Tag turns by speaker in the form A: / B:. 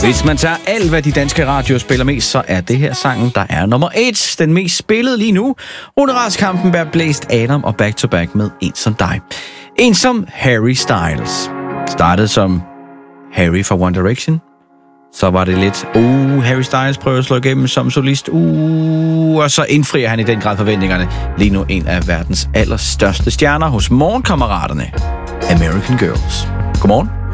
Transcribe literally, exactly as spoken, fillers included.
A: Hvis man tager alt, hvad de danske radioer spiller mest, så er det her sangen, der er nummer et. Den mest spillede lige nu. Honorarkampen bærer blæst Adam og Back to Back med En som dig. En som Harry Styles. Startede som Harry fra One Direction. Så var det lidt, uh, Harry Styles prøver at slå igennem som solist, uh, og så indfrier han i den grad forventningerne. Lige nu en af verdens allerstørste stjerner hos morgenkammeraterne, American Girls. Godmorgen.